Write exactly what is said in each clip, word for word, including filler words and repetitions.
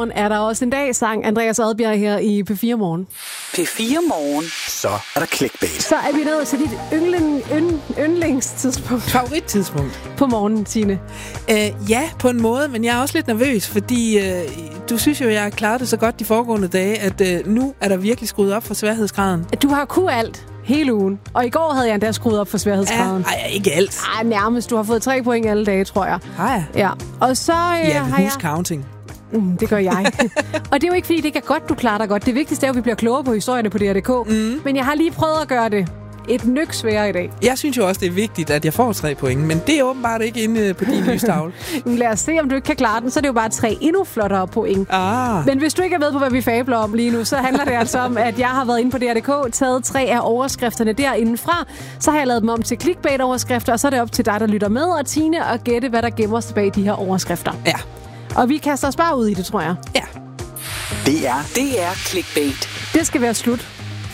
morgen er der også en dag, sang Andreas Oddbjerg her i P fire Morgen. P fire Morgen. Så er der clickbait. Så er vi nået til dit yndling, ynd, yndlingstidspunkt. Favorittidspunkt. På morgenen, Tine. Øh, ja, på en måde, men jeg er også lidt nervøs, fordi øh, du synes jo, jeg har klaret det så godt de foregående dage, at øh, nu er der virkelig skruet op for sværhedsgraden. Du har kunnet alt hele ugen. Og i går havde jeg endda skruet op for sværhedsgraden. Ja, ej, ikke alt. Ej, nærmest. Du har fået tre point alle dage, tror jeg. Har jeg? Ja. Og så øh, Ja, har who's jeg... counting? Mm, det gør jeg. Og det er jo ikke, fordi det ikke er godt, du klarer dig godt. Det vigtigste er, at vi bliver klogere på historierne på D R punktum d k. Mm. Men jeg har lige prøvet at gøre det et nyk sværere i dag. Jeg synes jo også, det er vigtigt, at jeg får tre point, men det er åbenbart ikke inde på din lystavle. Lad os se, om du ikke kan klare den. Så er det jo bare tre endnu flottere point. Ah. Men hvis du ikke er med på, hvad vi fabler om lige nu, så handler det altså om, at jeg har været inde på D R punktum d k, taget tre af overskrifterne derindefra. Så har jeg lavet dem om til clickbait-overskrifter, og så er det op til dig, der lytter med, og Tine, at gætte, hvad der gemmer sig bag de her overskrifter. Ja. Og vi kaster os bare ud i det, tror jeg. Ja. Det er Det er clickbait. Det skal være slut.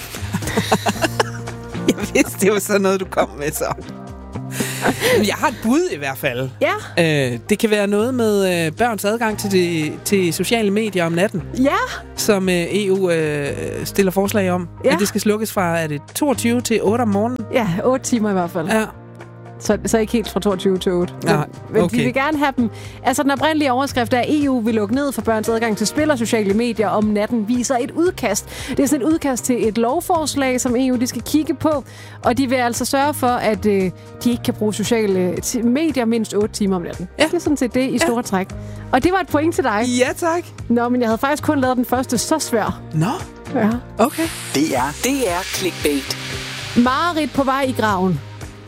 Jeg vidste, det var sådan noget, du kom med så. Jeg har et bud i hvert fald. Ja. Øh, det kan være noget med øh, børns adgang til, det, til sociale medier om natten. Ja. Som øh, E U øh, stiller forslag om. Ja. At det skal slukkes fra, er det toogtyve til otte om morgenen? Ja, otte timer i hvert fald. Ja. Så, så ikke helt fra toogtyve til otte. Nej, Men okay. de vil gerne have dem. Altså, den oprindelige overskrift er, at E U vil lukke ned for børns adgang til spil og sociale medier om natten, viser et udkast. Det er sådan et udkast til et lovforslag, som E U de skal kigge på. Og de vil altså sørge for, at øh, de ikke kan bruge sociale t- medier mindst otte timer om natten. Ja. Det er sådan set det i store ja. træk. Og det var et point til dig. Ja, tak. Nå, men jeg havde faktisk kun lavet den første så svær. Nå, Ja. okay. Det er Det er clickbait. Marit på vej i graven.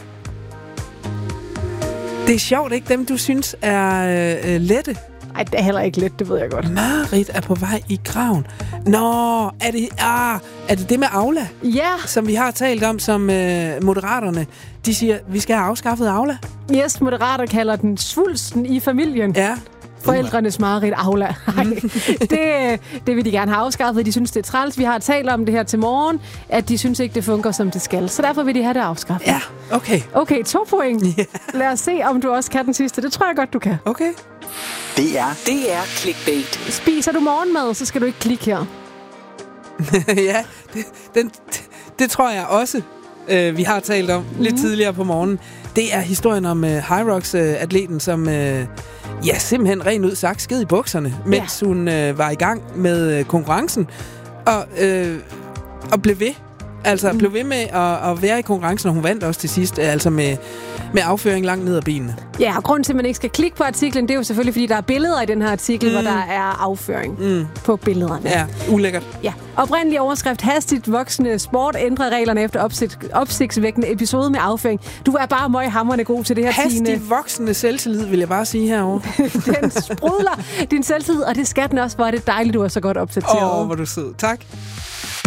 Det er sjovt, ikke? Dem, du synes er øh, lette. Ej, det er heller ikke let, det ved jeg godt. Marit er på vej i graven. Nå, er det, ah, er det det med Aula, Ja, som vi har talt om, som øh, moderaterne, de siger, vi skal have afskaffet Aula? yes, moderater kalder den svulsten i familien. Ja. Forældrenes Marit Aula. det, det vil de gerne have afskaffet. De synes, det er træls. Vi har talt om det her til morgen, at de synes ikke, det fungerer, som det skal. Så derfor vil de have det afskaffet. Ja, okay. Okay, to point. Yeah. Lad os se, om du også kan den sidste. Det tror jeg godt, du kan. Okay. Det er Det er clickbait. Spiser du morgenmad, så skal du ikke klikke her. Ja, det, den, det tror jeg også, øh, vi har talt om lidt Mhm. tidligere på morgenen. Det er historien om øh, Hyrox-atleten, som øh, ja, simpelthen rent ud sagt sked i bukserne, mens hun øh, var i gang med øh, konkurrencen, og, øh, og blev ved. Altså, mm. blev ved med at, at være i konkurrencen, og hun vandt også til sidst, altså med, med afføring langt ned ad benene. Ja, og grunden til, at man ikke skal klikke på artiklen, det er jo selvfølgelig, fordi der er billeder i den her artikel, mm. hvor der er afføring mm. på billederne. Ja, ulækkert. Ja. Oprindelig overskrift: hastigt voksende sport ændrer reglerne efter opsigt, opsigtsvækkende episode med afføring. Du er bare møghamrende god til det her, Tine. Hastigt voksende selvtillid, vil jeg bare sige herovre. Den sprudler din selvtillid, og det skal den også, hvor er det dejligt, du er så godt opdateret. Åh, oh, hvor du sød. Tak.